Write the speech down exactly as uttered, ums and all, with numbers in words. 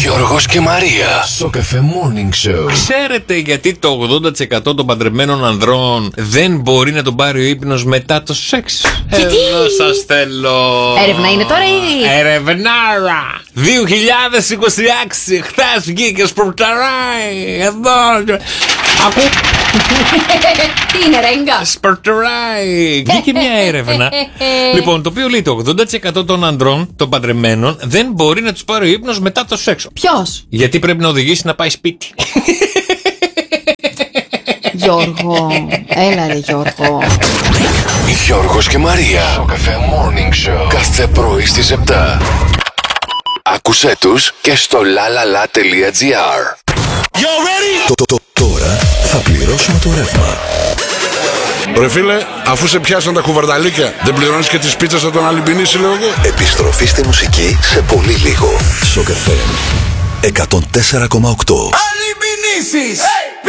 Γιώργος και Μαρία. Σοκαφέ Morning Show. Ξέρετε γιατί το ογδόντα τοις εκατό των παντρεμένων ανδρών δεν μπορεί να τον πάρει ο ύπνος μετά το σεξ? Γιατί? Εδώ σας θέλω. Έρευνα είναι τώρα ή? Ερευνάρα. δύο χιλιάδες είκοσι έξι. Χθες βγήκε σπορταράει. Εδώ. Ακού. Τι είναι ρέγγα? Σπορταράει. Βγήκε μια έρευνα. Λοιπόν, το οποίο λέει το ογδόντα τοις εκατό των ανδρών, των παντρεμένων, δεν μπορεί να τους πάρει ο ύπνος μετά το σεξ. Ποιος? Γιατί πρέπει να οδηγήσει να πάει σπίτι. Γιώργο, έλα ρε Γιώργο. Γιώργος και Μαρία. Σοκαφέ Morning Show. Κάθε πρωί στις επτά. Άκουσέ τους και στο lalala.gr. Το, το, το, τώρα θα πληρώσουμε το ρεύμα. Ρε φίλε, αφού σε πιάσαν τα κουβαρνταλίκια, δεν πληρώνεις και τις πίτσες από τον Αλυμπινίση, λέω εγώ. Επιστροφή στη μουσική σε πολύ λίγο. Σοκ εφ εμ εκατόν τέσσερα κόμμα οκτώ. Αλυμπινίσεις!